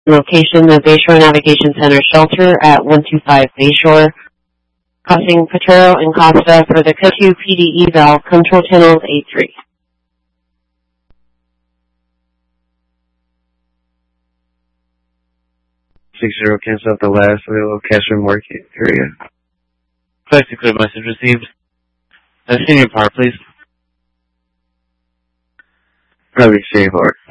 Location, the Bayshore Navigation Center shelter at 125 Bayshore. Crossing Potrero and Costa for the Q2 PD eval, control channels 83. 60, cancel out the last little cash and market area. Flight to clear, message received. Senior power, please. Probably save our